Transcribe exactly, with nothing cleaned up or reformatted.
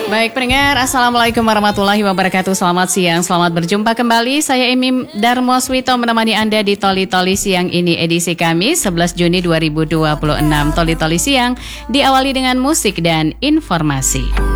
Baik pendengar, Assalamualaikum warahmatullahi wabarakatuh. Selamat siang, selamat berjumpa kembali. Saya Emim Darmoswito menemani Anda di Toli Toli Siang ini, edisi Kamis sebelas Juni dua ribu dua puluh enam. Toli Toli Siang diawali dengan musik dan informasi.